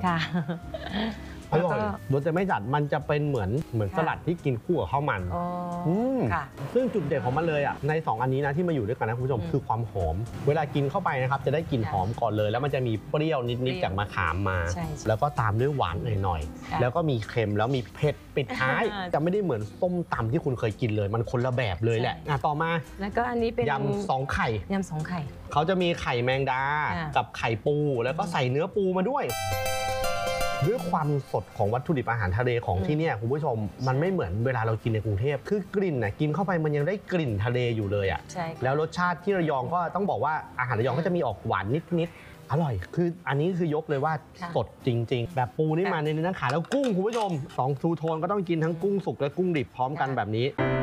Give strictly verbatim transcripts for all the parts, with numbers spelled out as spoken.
ค่ะอร่อยรสจะไม่จัดมันจะเป็นเหมือนเหมือนสลัดที่กินคู่กับข้าวมันค่ะซึ่งจุดเด่นของมันเลยอ่ะในสองอันนี้นะที่มาอยู่ด้วยกันนะคุณผู้ชมคือความหอมเวลากินเข้าไปนะครับจะได้กลิ่นหอมก่อนเลยแล้วมันจะมีเปรี้ยวนิดๆจากมะขามมาแล้วก็ตามด้วยหวานหน่อยๆแล้วก็มีเค็มแล้วมีเผ็ดปิดท้ายจะไม่ได้เหมือนส้มตำที่คุณเคยกินเลยมันคนละแบบเลยแหละต่อมาแล้วก็อันนี้เป็นยำสองไข่ยำสองไข่เขาจะมีไข่แมงดากับไข่ปูแล้วก็ใส่เนื้อปูมาด้วยด้วยความสดของวัตถุดิบอาหารทะเลของที่นี่คุณผู้ชมมันไม่เหมือนเวลาเรากินในกรุงเทพคือกลิ่นน่ะกินเข้าไปมันยังได้กลิ่นทะเลอยู่เลยอ่ะแล้วรสชาติที่ระยองก็ต้องบอกว่าอาหารระยองก็จะมีออกหวานนิดๆอร่อยคืออันนี้คือยกเลยว่าสดจริงๆแบบปูนี่มาในนั้นขาแล้วกุ้งคุณผู้ชมสองทูโทนก็ต้องกินทั้งกุ้งสุกและกุ้งดิบพร้อมกันแบบนี้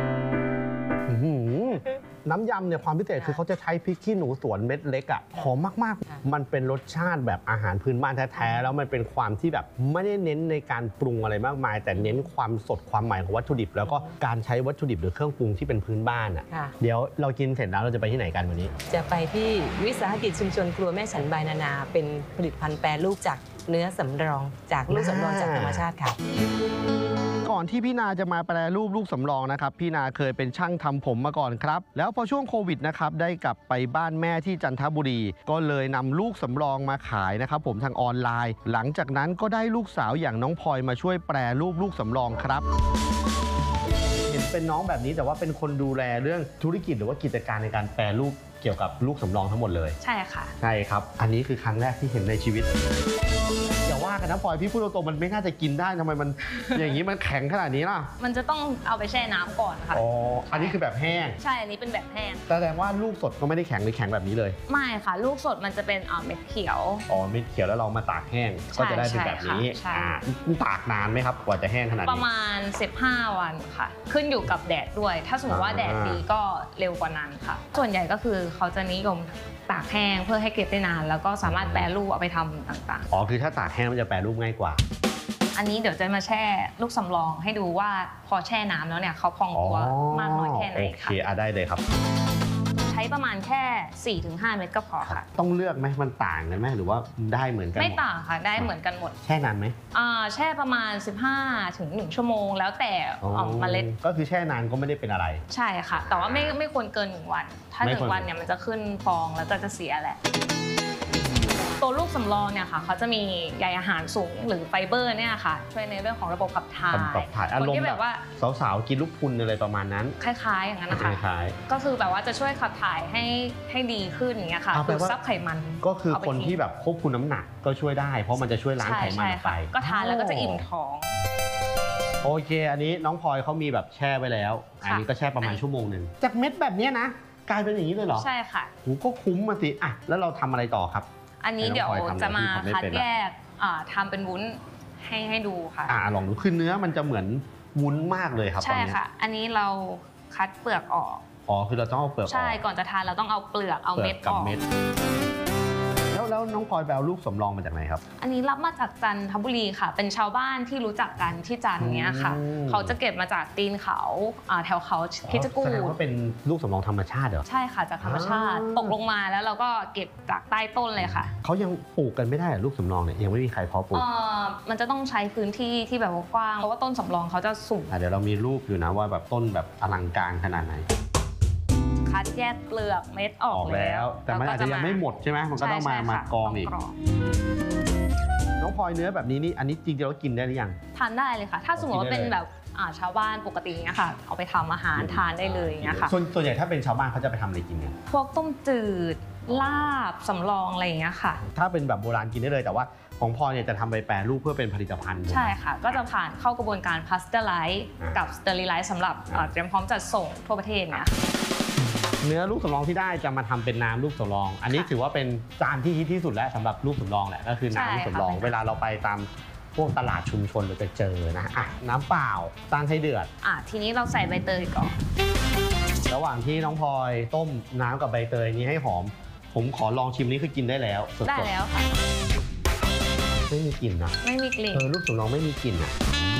น้ำยำเนี่ยความพิเศษคือเขาจะใช้พริกขี้หนูสวนเม็ดเล็กอ่ะหอมมากๆมันเป็นรสชาติแบบอาหารพื้นบ้านแท้ๆแล้วมันเป็นความที่แบบไม่ได้เน้นในการปรุงอะไรมากมายแต่เน้นความสดความใหม่ของวัตถุดิบแล้วก็การใช้วัตถุดิบหรือเครื่องปรุงที่เป็นพื้นบ้านอ่ะเดี๋ยวเรากินเสร็จแล้วเราจะไปที่ไหนกันวันนี้จะไปที่วิสาหกิจชุมชนครัวแม่ฉันบายนานาเป็นผลิตภัณฑ์แปรรูปจากเนื้อสำรองจากลูกสำรองจากธรรมชาติค่ะก่อนที่พี่นาจะมาแปรรูปลูกสำรองนะครับพี่นาเคยเป็นช่างทำผมมาก่อนครับแล้วพอช่วงโควิดนะครับได้กลับไปบ้านแม่ที่จันทบุรีก็เลยนำลูกสำรองมาขายนะครับผมทางออนไลน์หลังจากนั้นก็ได้ลูกสาวอย่างน้องพลอยมาช่วยแปรรูปลูกสำรองครับเห็นเป็นน้องแบบนี้แต่ว่าเป็นคนดูแลเรื่องธุรกิจหรือว่ากิจการในการแปรรูปเกี่ยวกับลูกสำรองทั้งหมดเลยใช่ค่ะใช่ครับอันนี้คือครั้งแรกที่เห็นในชีวิตอย่าว่ากันนะพลอยพี่พูดตรงๆมันไม่น่าจะกินได้ทำไมมันอย่างนี้มันแข็งขนาดนี้ล่ะมันจะต้องเอาไปแช่น้ำก่อนค่ะอ๋ออันนี้คือแบบแห้งใช่อันนี้เป็นแบบแห้งแสดงว่าลูกสดก็ไม่ได้แข็งหรือแข็งแบบนี้เลยไม่ค่ะลูกสดมันจะเป็นเม็ดเขียวอ๋อเม็ดเขียวแล้วเรามาตากแห้งก็จะได้เป็นแบบนี้ตากนานไหมครับกว่าจะแห้งขนาดนี้ประมาณสิบห้าวันค่ะขึ้นอยู่กับแดดด้วยถ้าสมมติว่าแดดดีก็เร็วกว่านั้นค่ะส่วนใหญ่ก็คือเขาจะนิยมตากแห้งเพื่อให้เก็บได้นานแล้วก็สามารถแปรรูปเอาไปทำต่างๆอ๋อคือถ้าตากแห้งมันจะแปรรูปง่ายกว่าอันนี้เดี๋ยวจะมาแช่ลูกสำรองให้ดูว่าพอแช่น้ำแล้วเนี่ยเขาพองตัวมากน้อยแค่ไหนค่ะโอเคอ่ะได้เลยครับใช้ประมาณแค่ สี่ถึงห้า เม็ดก็พอค่ะต้องเลือกไหมมันต่างกันไหมหรือว่าได้เหมือนกันไม่ต่างค่ะได้เหมือนกันหมดแช่นานไหมอ่าแช่ประมาณ สิบห้าถึงหนึ่ง ชั่วโมงแล้วแต่เมล็ดก็คือแช่นานก็ไม่ได้เป็นอะไรใช่ค่ะแต่ว่าไม่ไม่ควรเกินหนึ่งวันถ้าหนึ่งวันเนี่ยมันจะขึ้นฟองแล้วก็จะเสียแหละตัวลูกสำรองเนี่ยค่ะเขาจะมีใยอาหารสูงหรือไฟเบอร์เนี่ยค่ะช่วยในเรื่องของระบบขับถ่ายคนที่แบบว่าสาวๆกินลูกพรุนอะไรประมาณนั้นคล้ายๆอย่างนั้นนะคะก็คือแบบว่าจะช่วยขับถ่ายให้ให้ดีขึ้นอย่างเงี้ยค่ะดูดซับไขมันก็คือคนที่แบบควบคุมน้ำหนักก็ช่วยได้เพราะมันจะช่วยล้างไขมันไปก็ทานแล้วก็จะอิ่มท้องโอเคอันนี้น้องพลอยเขามีแบบแช่ไว้แล้วอันนี้ก็แช่ประมาณชั่วโมงหนึ่งจากเม็ดแบบนี้นะกลายเป็นอย่างนี้เลยเหรอใช่ค่ะโหก็คุ้มมาสิอ่ะแล้วเราทำอะไรต่อครับอันนี้เดี๋ยวจะมาคัดแยกทำเป็นวุ้นให้ให้ดูค่ะอ่าลองดูคือเนื้อมันจะเหมือนวุ้นมากเลยครับใช่ค่ะอันนี้เราคัดเปลือกออกอ๋อคือเราต้องเอาเปลือกออกใช่ก่อนจะทานเราต้องเอาเปลือกเอาเม็ดออกแล้วแล้วน้องพลอยแปลลูกสำรองมาจากไหนครับอันนี้รับมาจากจันทบุรีค่ะเป็นชาวบ้านที่รู้จักกันที่จันเนี้ยค่ะเขาจะเก็บมาจากตีนเขาแถวเขาคิจกูฏแสดงว่าเป็นลูกสำรองธรรมชาติเหรอใช่ค่ะจากธรรมชาติตกลงมาแล้วเราก็เก็บจากใต้ต้นเลยค่ะเขายังปลูกกันไม่ได้ลูกสำรองเนี่ยยังไม่มีใครเพาะปลูกมันจะต้องใช้พื้นที่ที่แบบกว้างเพราะว่าต้นสำรองเขาจะสูงเดี๋ยวเรามีรูปอยู่นะว่าแบบต้นแบบอลังการขนาดไหนคัดแยกเปลือกเม็ดออกแล้วแต่มันอาจจะยังไม่หมดใช่ไหมมันก็ต้องมามากองอีกน้องพลอยเนื้อแบบนี้นี่อันนี้จริงๆเรากินได้หรือยังทานได้เลยค่ะถ้าสมมติว่าเป็นแบบชาวบ้านปกติเงี้ยค่ะเอาไปทำอาหารทานได้เลยเงี้ยค่ะส่วนใหญ่ถ้าเป็นชาวบ้านเขาจะไปทำอะไรกินกันพวกต้มจืดลาบสำรองอะไรอย่างเงี้ยค่ะถ้าเป็นแบบโบราณกินได้เลยแต่ว่าของพลอยเนี่ยจะทำไปแปรรูปเพื่อเป็นผลิตภัณฑ์ใช่ค่ะก็จะผ่านเข้ากระบวนการพาสเตอร์ไลซ์กับสเตอริไลซ์สำหรับเตรียมพร้อมจัดส่งทั่วประเทศเนี่ยเนื้อลูกสำรองที่ได้จะมาทำเป็นน้ำลูกสำรองอันนี้ถือว่าเป็นจานที่ฮิตที่สุดแล้วสำหรับลูกสำรองแหละก็คือน้ำลูกสำรองเวลาเราไปตามพวกตลาดชุมชนเราจะเจอนะอ่ะน้ำเปล่าตั้งให้เดือดอ่ะทีนี้เราใส่ใบเตยก่อนระหว่างที่น้องพลอยต้มน้ำกับใบเตยนี้ให้หอมผมขอลองชิมนี้คือกินได้แล้วได้แล้วค่ะไม่มีกลิ่นนะไม่มีกลิ่นเออลูกสำรองไม่มีกลิ่นอ่ะ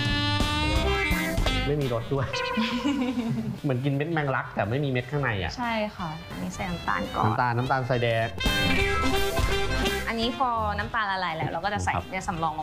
ไม่มีรสด้วยเหมือนกินเม็ดแมงลักแต่ไม่มีเม็ดข้างในอ่ะใช่ค่ะอันนี้ใส่น้ำตาลก่อนน้ำตาลน้ำตาลทรายแดงอันนี้พอน้ำตาลละลายแล้วเราก็จะใส่เนื้อสำรอง